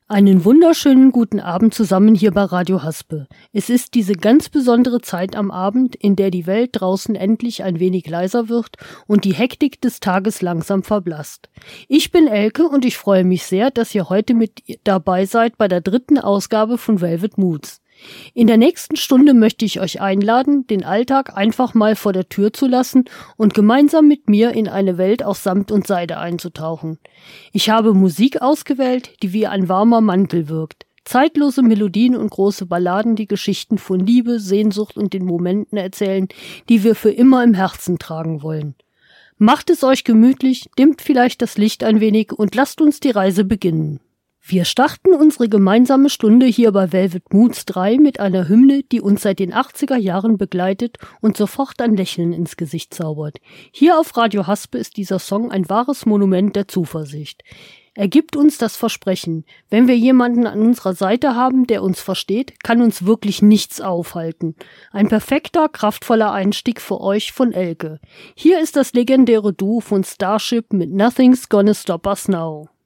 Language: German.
Einen wunderschönen guten Abend zusammen hier bei Radio Haspe. Es ist diese ganz besondere Zeit am Abend, in der die Welt draußen endlich ein wenig leiser wird und die Hektik des Tages langsam verblasst. Ich bin Elke und ich freue mich sehr, dass ihr heute mit dabei seid bei der 3. Ausgabe von Velvet Moods. In der nächsten Stunde möchte ich euch einladen, den Alltag einfach mal vor der Tür zu lassen und gemeinsam mit mir in eine Welt aus Samt und Seide einzutauchen. Ich habe Musik ausgewählt, die wie ein warmer Mantel wirkt. Zeitlose Melodien und große Balladen, die Geschichten von Liebe, Sehnsucht und den Momenten erzählen, die wir für immer im Herzen tragen wollen. Macht es euch gemütlich, dimmt vielleicht das Licht ein wenig und lasst uns die Reise beginnen. Wir starten unsere gemeinsame Stunde hier bei Velvet Moods 3 mit einer Hymne, die uns seit den 80er Jahren begleitet und sofort ein Lächeln ins Gesicht zaubert. Hier auf Radio Haspe ist dieser Song ein wahres Monument der Zuversicht. Er gibt uns das Versprechen, wenn wir jemanden an unserer Seite haben, der uns versteht, kann uns wirklich nichts aufhalten. Ein perfekter, kraftvoller Einstieg für euch von Elke. Hier ist das legendäre Duo von Starship mit Nothing's Gonna Stop Us Now.